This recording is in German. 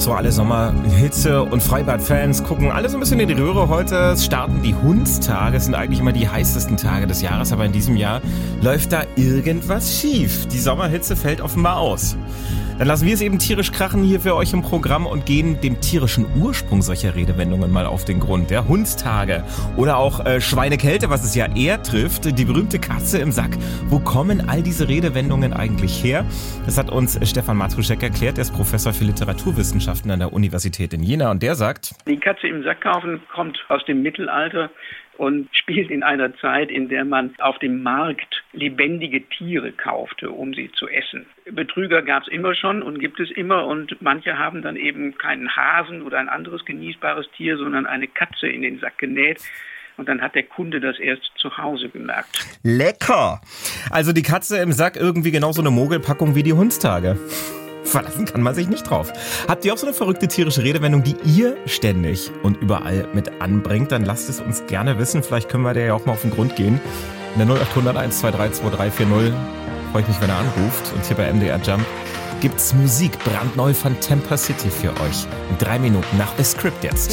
So, alle Sommerhitze- und Freibad-Fans gucken alle so ein bisschen in die Röhre. Heute starten die Hundstage. Es sind eigentlich immer die heißesten Tage des Jahres, aber in diesem Jahr läuft da irgendwas schief. Die Sommerhitze fällt offenbar aus. Dann lassen wir es eben tierisch krachen hier für euch im Programm und gehen dem tierischen Ursprung solcher Redewendungen mal auf den Grund. Ja, Hundstage oder auch Schweinekälte, was es ja eher trifft. Die berühmte Katze im Sack. Wo kommen all diese Redewendungen eigentlich her? Das hat uns Stefan Matruschek erklärt. Er ist Professor für Literaturwissenschaften an der Universität in Jena und der sagt: Die Katze im Sack kaufen kommt aus dem Mittelalter und spielt in einer Zeit, in der man auf dem Markt lebendige Tiere kaufte, um sie zu essen. Betrüger gab es immer schon und gibt es immer, und manche haben dann eben keinen Hasen oder ein anderes genießbares Tier, sondern eine Katze in den Sack genäht. Und dann hat der Kunde das erst zu Hause gemerkt. Lecker! Also die Katze im Sack, irgendwie genauso eine Mogelpackung wie die Hundstage. Verlassen kann man sich nicht drauf. Habt ihr auch so eine verrückte tierische Redewendung, die ihr ständig und überall mit anbringt? Dann lasst es uns gerne wissen. Vielleicht können wir der ja auch mal auf den Grund gehen. In der 0800 123 2340 freue ich mich, wenn er anruft. Und hier bei MDR Jump gibt's Musik brandneu von Temper City für euch. In 3 Minuten nach The Script jetzt.